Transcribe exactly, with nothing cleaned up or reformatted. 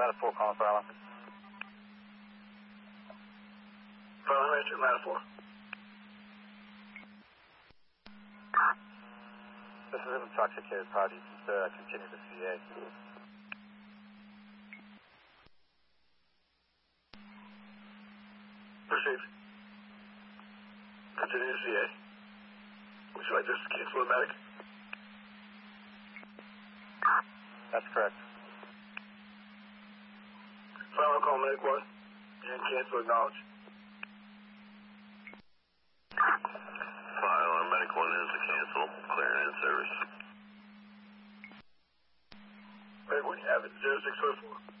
Atlanta four calling for Allen. Fire Ranch, Atlanta four. This is an intoxicated party. Just uh, continue to C A. Received. Continue to C A. Would you like this to cancel the medic? That's correct. Fire call medic one. And cancel acknowledge. File on medic one is a cancel. Clearing in service. Medic one, you have it. zero six four four.